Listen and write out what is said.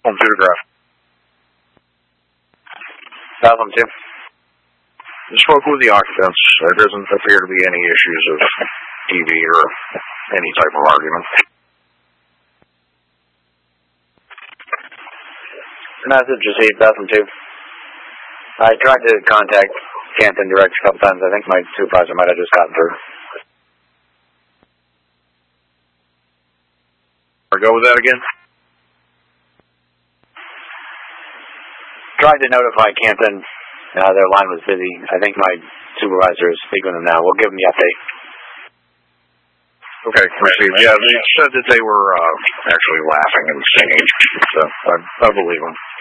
Home 2 to graph. Home 2. I spoke with the occupants. There doesn't appear to be any issues of TV or any type of argument. Message received, Home 2. I tried to contact Canton Direct a couple times. I think my supervisor might have just gotten through. Go with that again? Tried to notify Canton. Their line was busy. I think my supervisor is speaking with them now. We'll give them the update. Okay, received. Yeah, they said that they were actually laughing and singing, so I believe them.